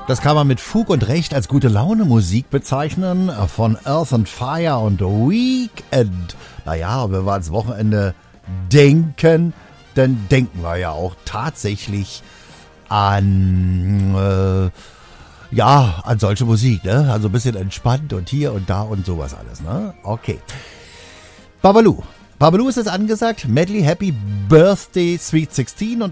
Das kann man mit Fug und Recht als gute Laune Musik bezeichnen. Von Earth and Fire und Weekend. Naja, wenn wir ans Wochenende denken, dann denken wir ja auch tatsächlich an solche Musik, ne? Also ein bisschen entspannt und hier und da und sowas alles, ne? Okay. Babalu. Babalu ist jetzt angesagt. Medley Happy Birthday Sweet 16 und